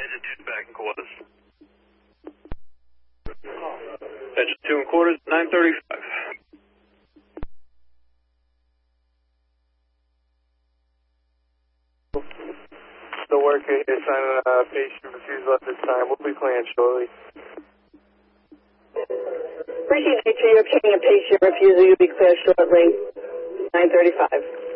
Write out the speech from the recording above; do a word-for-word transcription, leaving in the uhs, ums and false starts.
Engine two back in quarters. Engine two and quarters, nine thirty-five. The worker here signing a patient refusal at this time. We'll be clearing shortly. Appreciate you obtaining a patient refusal. You'll be cleared shortly. nine thirty-five.